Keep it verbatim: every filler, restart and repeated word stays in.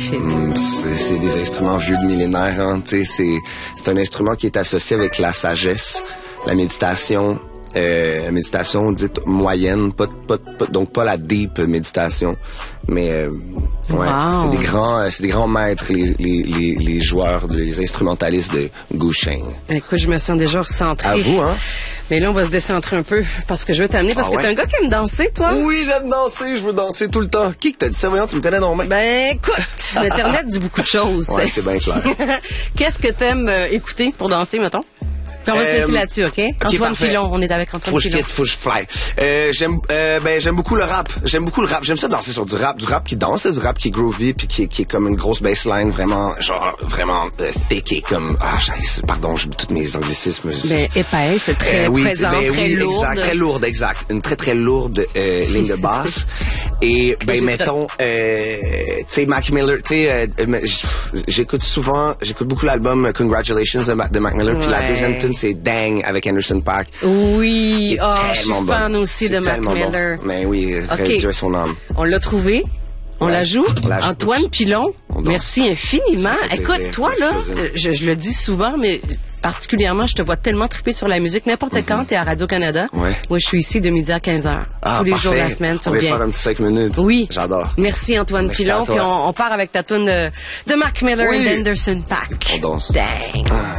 magnifique. Mm, c'est, c'est des instruments vieux de millénaires. Hein, c'est, c'est un instrument qui est associé avec la sagesse, la méditation. Euh, méditation dite moyenne, pas, pas, pas, donc pas la deep méditation, mais euh, ouais, wow. c'est des grands, euh, c'est des grands maîtres, les, les, les, les joueurs, les instrumentalistes de Gusheng. Écoute, je me sens déjà recentrée. À vous, hein? Mais là, on va se décentrer un peu parce que je veux t'amener, parce ah, que ouais? t'es un gars qui aime danser, toi. Oui, j'aime danser, je veux danser tout le temps. Qui que t'as dit ça, voyons, tu me connais non mais? Ben, écoute, l'Internet dit beaucoup de choses. Ouais, c'est bien clair. Qu'est-ce que t'aimes euh, écouter pour danser, mettons? Puis on va euh, se laisser là-dessus, OK? okay Antoine parfait. Pilon, on est avec Antoine faut Pilon. Faut que je fly. Euh, j'aime, euh, ben, j'aime beaucoup le rap. J'aime beaucoup le rap. J'aime ça danser sur du rap. Du rap qui danse, du rap qui est groovy, puis qui, qui est comme une grosse bassline, vraiment, genre, vraiment euh, thick et comme... Ah, pardon, j'ai tous mes anglicismes. Ben, épaisse, c'est très euh, oui, présent, ben, très oui, lourde. Exact, très lourde, exact. Une très, très lourde euh, ligne de basse. Et, ben, mettons, euh, tu sais, Mac Miller, tu sais, euh, j'écoute souvent, j'écoute beaucoup l'album Congratulations de, de Mac Miller, puis ouais. la deuxième tune, c'est Dang avec Anderson .Paak. Oui, oh, je suis fan bon. aussi c'est de Mac Miller. Bon. Mais oui, okay. Dieu son âme. On l'a trouvé. On ouais, la joue. On la joue. Antoine Pilon, merci infiniment. Écoute, plaisir. toi, là, je, je le dis souvent, mais particulièrement, je te vois tellement triper sur la musique. N'importe mm-hmm. quand, t'es à Radio-Canada. Ouais. Moi, je suis ici de midi à quinze heures. Ah, tous les parfait. jours de la semaine. On va faire un petit cinq minutes. Oui. J'adore. Merci, Antoine merci Pilon. Puis on, on part avec ta tune de, de Mac Miller oui. et d'Anderson .Paak. On danse. Dang. Ah.